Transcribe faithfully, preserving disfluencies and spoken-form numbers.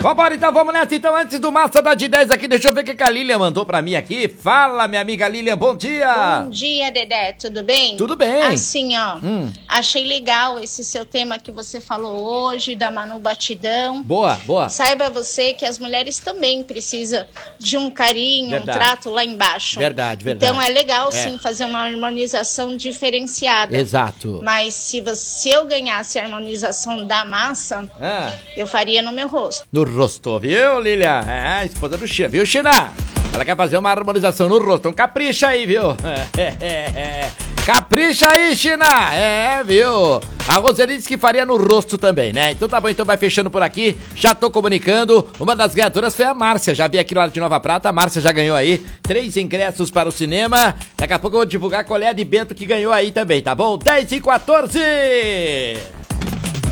Vambora então, vamos nessa então, antes do Massa da de dez aqui, deixa eu ver o que que a Lilian mandou pra mim aqui. Fala, minha amiga Lilian, bom dia. Bom dia, Dedé, tudo bem? Tudo bem. Assim, ó, Hum. achei legal esse seu tema que você falou hoje, da Manu Batidão. Boa, boa. Saiba você que as mulheres também precisam de um carinho, Verdade. um trato lá embaixo. Verdade, verdade. Então é legal, É. sim, fazer uma harmonização diferenciada. Exato. Mas se, você, se eu ganhasse a harmonização da massa, Ah. eu faria no meu rosto. No rosto, viu, Lilian? É, esposa do China, viu, China? Ela quer fazer uma harmonização no rosto, então capricha aí, viu? Capricha aí, China! É, viu? A Roseli disse que faria no rosto também, né? Então tá bom, então vai fechando por aqui. Já tô comunicando. Uma das ganhadoras foi a Márcia. Já vi aqui no lado de Nova Prata. A Márcia já ganhou aí três ingressos para o cinema. Daqui a pouco eu vou divulgar qual é a de Bento que ganhou aí também, tá bom? dez e quatorze!